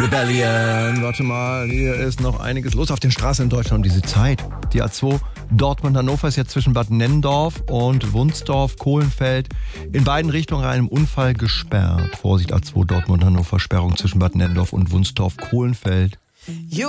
Rebellion. Warte mal, hier ist noch einiges los auf den Straßen in Deutschland um diese Zeit. Die A2 Dortmund-Hannover ist jetzt zwischen Bad Nenndorf und Wunsdorf, Kohlenfeld in beiden Richtungen einem Unfall gesperrt. Vorsicht, A2 Dortmund-Hannover, Sperrung zwischen Bad Nenndorf und Wunsdorf, Kohlenfeld.